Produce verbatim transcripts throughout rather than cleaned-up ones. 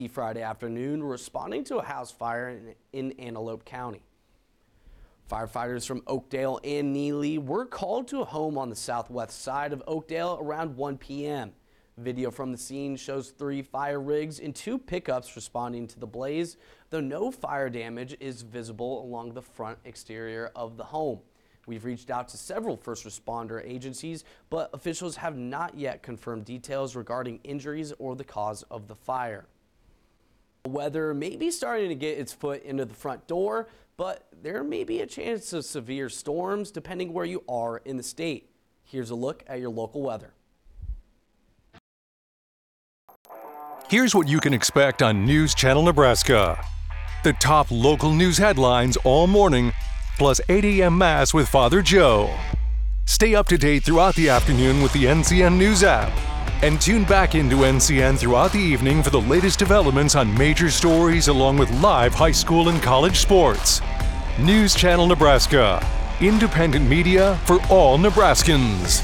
Friday afternoon responding to a house fire in, in Antelope County. Firefighters from Oakdale and Neely were called to a home on the southwest side of Oakdale around one p m Video from the scene shows three fire rigs and two pickups responding to the blaze, though no fire damage is visible along the front exterior of the home. We've reached out to several first responder agencies, but officials have not yet confirmed details regarding injuries or the cause of the fire. Weather may be starting to get its foot into the front door, but there may be a chance of severe storms depending where you are in the state. Here's a look at your local weather. Here's what you can expect on News Channel Nebraska. The top local news headlines all morning, plus eight a m Mass with Father Joe. Stay up to date throughout the afternoon with the N C N News app. And tune back into N C N throughout the evening for the latest developments on major stories along with live high school and college sports. News Channel Nebraska. Independent media for all Nebraskans.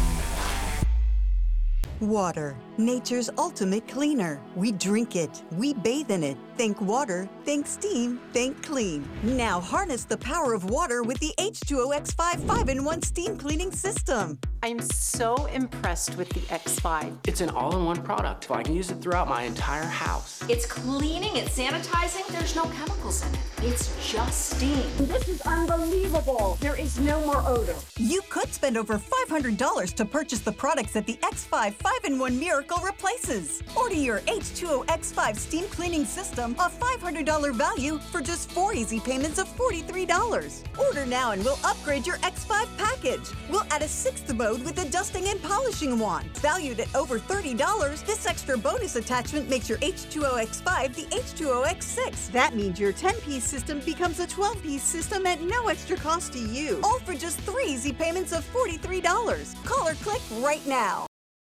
Water, nature's ultimate cleaner. We drink it, we bathe in it. Think water, think steam, think clean. Now harness the power of water with the H two O X five five in one steam cleaning system. I'm so impressed with the X five. It's an all-in-one product, so I can use it throughout my entire house. It's cleaning, it's sanitizing, there's no chemicals in it. It's just steam. This is unbelievable. There is no more odor. You could spend over five hundred dollars to purchase the products that the X five five in one Miracle replaces. Order your H two O X five steam cleaning system, a five hundred dollars value, for just four easy payments of forty-three dollars. Order now and we'll upgrade your X five package. We'll add a sixth mode with a dusting and polishing wand. Valued at over thirty dollars, this extra bonus attachment makes your H two O X five the H two O X six. That means your ten-piece system becomes a twelve-piece system at no extra cost to you. All for just three easy payments of forty-three dollars. Call or click right now.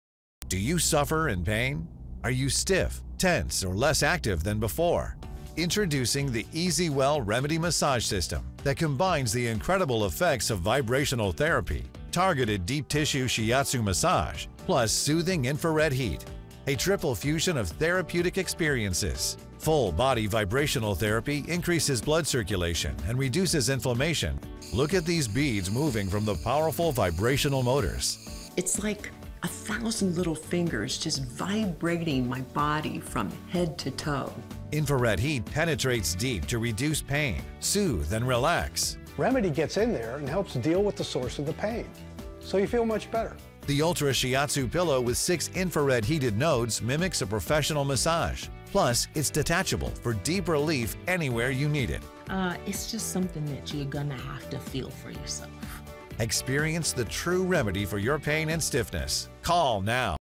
Do you suffer in pain? Are you stiff, tense, or less active than before? Introducing the EasyWell Remedy Massage System that combines the incredible effects of vibrational therapy, targeted deep tissue shiatsu massage, plus soothing infrared heat. A triple fusion of therapeutic experiences. Full body vibrational therapy increases blood circulation and reduces inflammation. Look at these beads moving from the powerful vibrational motors. It's like a thousand little fingers just vibrating my body from head to toe. Infrared heat penetrates deep to reduce pain, soothe, and relax. Remedy gets in there and helps deal with the source of the pain, so you feel much better. The Ultra Shiatsu pillow with six infrared heated nodes mimics a professional massage. Plus, it's detachable for deep relief anywhere you need it. Uh, it's just something that you're gonna have to feel for yourself. Experience the true remedy for your pain and stiffness. Call now.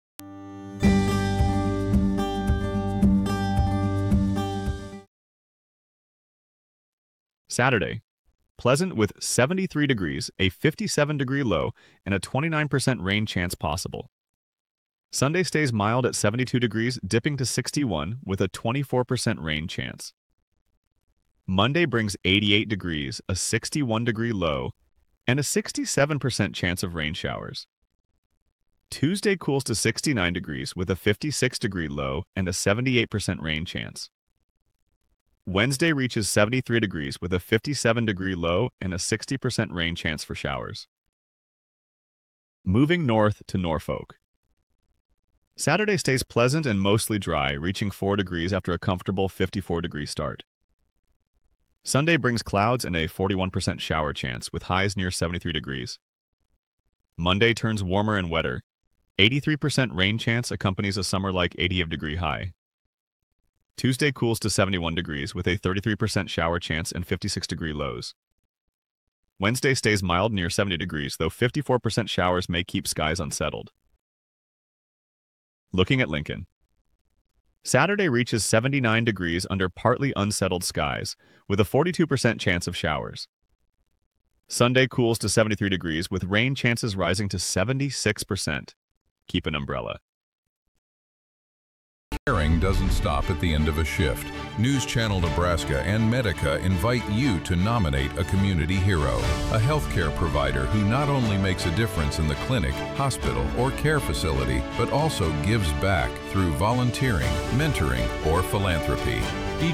Saturday. Pleasant with seventy-three degrees, a fifty-seven degree low, and a twenty-nine percent rain chance possible. Sunday stays mild at seventy-two degrees, dipping to sixty-one with a twenty-four percent rain chance. Monday brings eighty-eight degrees, a sixty-one degree low, and a sixty-seven percent chance of rain showers. Tuesday cools to sixty-nine degrees with a fifty-six degree low and a seventy-eight percent rain chance. Wednesday reaches seventy-three degrees with a fifty-seven degree low and a sixty percent rain chance for showers. Moving north to Norfolk. Saturday stays pleasant and mostly dry, reaching four degrees after a comfortable fifty-four degree start. Sunday brings clouds and a forty-one percent shower chance with highs near seventy-three degrees. Monday turns warmer and wetter. eighty-three percent rain chance accompanies a summer-like eighty degree high. Tuesday cools to seventy-one degrees with a thirty-three percent shower chance and fifty-six degree lows. Wednesday stays mild near seventy degrees, though fifty-four percent showers may keep skies unsettled. Looking at Lincoln. Saturday reaches seventy-nine degrees under partly unsettled skies, with a forty-two percent chance of showers. Sunday cools to seventy-three degrees, with rain chances rising to seventy-six percent. Keep an umbrella. Caring doesn't stop at the end of a shift. News Channel Nebraska and Medica invite you to nominate a community hero, a healthcare provider who not only makes a difference in the clinic, hospital, or care facility, but also gives back through volunteering, mentoring, or philanthropy.